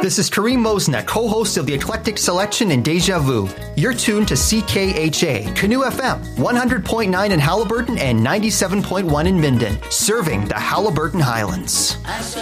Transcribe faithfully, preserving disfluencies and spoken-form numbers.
This is Kareem Mosna, co-host of the Eclectic Selection and Deja Vu. You're tuned to C K H A, Canoe F M, one hundred point nine in Halliburton and ninety-seven point one in Minden, serving the Halliburton Highlands.